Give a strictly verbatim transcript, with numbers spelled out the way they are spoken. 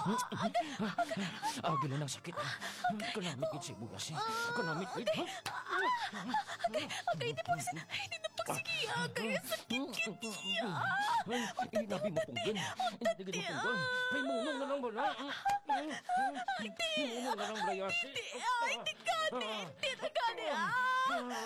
Ah, gila ng sakit. Kanamit gid sibuyas. Kanamit gid. Agay, hindi po, hindi na pagsigiya. Agay, sakit kit siya. Inabi mo pong gan. Hindi gid mo pong gan. May munong na lang bala. Hindi. Munong na lang layas. Hindi, ah, hindi gani. Hindi na gani, ah.